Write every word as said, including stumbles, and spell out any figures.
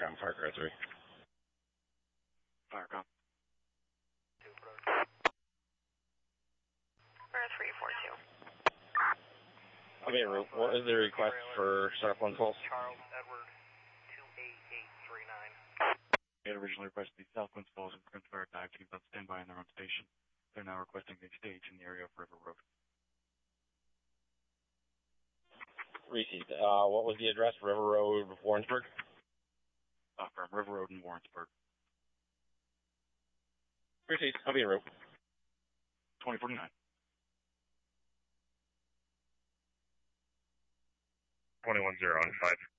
Firecom, Firecraft three. Firecom. We're three four two. Okay, Route, what is the request for Sharp one Pulse? Charles Edward two eight eight three nine. We had originally requested the South Winds Falls and Prince Fire dive teams on standby in their own station. They're now requesting a stage in the area of River Road. Received. Uh, what was the address? River Road, Warrensburg? Uh, from River Road in Warrensburg. Received. I'll be en route. twenty forty-nine. twenty-one zero on five.